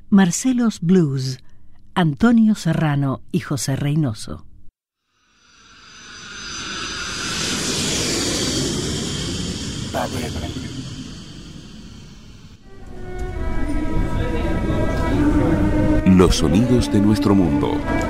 Marcelos Blues, Antonio Serrano y José Reynoso. Los sonidos de nuestro mundo.